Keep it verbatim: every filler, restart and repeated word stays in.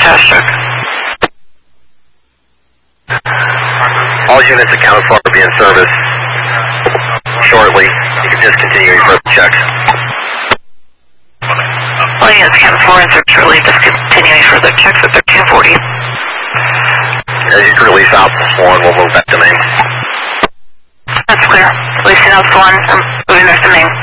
status check. All units accounted for will be in service shortly. You can just continue your further checks. All units accounted for in service shortly. Just continuing further checks at thirteen forty. As you can release out one, we'll move back to main. That's clear. Releasing out one. I'm moving back to main.